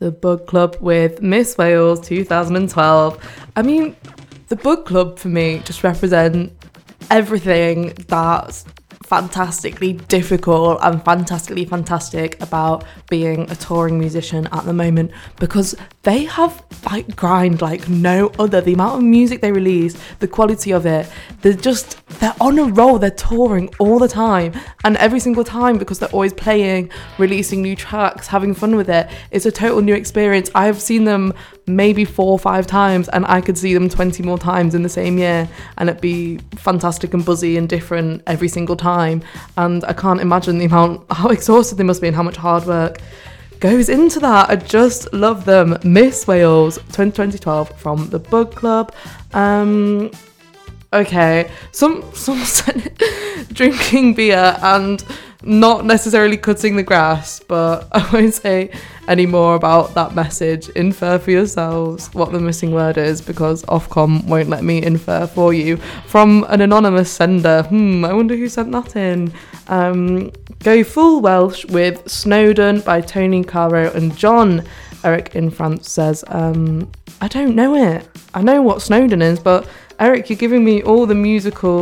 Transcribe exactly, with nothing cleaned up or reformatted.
The Bug Club with Miss Wales two thousand twelve. I mean, the Bug Club for me just represent everything that's fantastically difficult and fantastically fantastic about being a touring musician at the moment, because they have like grind like no other. The amount of music they release, the quality of it, they're just they're on a roll. They're touring all the time, and every single time, because they're always playing, releasing new tracks, having fun with it, it's a total new experience. I've seen them maybe four or five times, and I could see them twenty more times in the same year, and it'd be fantastic and buzzy and different every single time. And I can't imagine the amount, how exhausted they must be and how much hard work goes into that. I just love them. Miss Wales twenty twelve from the Bug Club. Um, okay, some some drinking beer and not necessarily cutting the grass, but I won't say any more about that message. Infer for yourselves what the missing word is, because Ofcom won't let me infer for you. From an anonymous sender. Hmm, I wonder who sent that in. Um, go full Welsh with Snowdon by Tony Caro and John. Eric in France says, um, I don't know it. I know what Snowdon is, but Eric, you're giving me all the musical